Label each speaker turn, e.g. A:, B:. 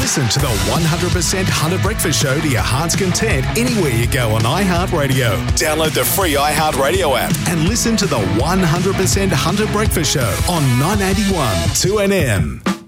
A: Listen to the 100% Hunter Breakfast Show to your heart's content anywhere you go on iHeartRadio. Download the free iHeartRadio app and listen to the 100% Hunter Breakfast Show on 981 2NM.